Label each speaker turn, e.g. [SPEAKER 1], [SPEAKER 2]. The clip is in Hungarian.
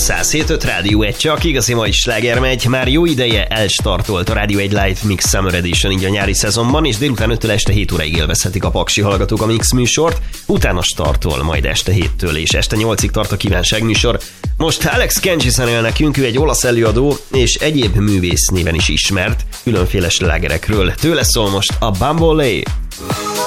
[SPEAKER 1] 107.5 Rádió 1, csak igazi mai sláger megy. Már jó ideje elstartolt a Rádió 1 Live Mix Summer Edition így a nyári szezonban, és délután 5-től este 7 óráig élvezhetik a paksi hallgatók a Mix műsort. Utána startol, majd este 7-től és este 8-ig tart a kívánság műsor. Most Alex Kenchison él nekünk, ő egy olasz előadó és egyéb művész néven is ismert, különféle slágerekről. Tőle szól most a Bambolé.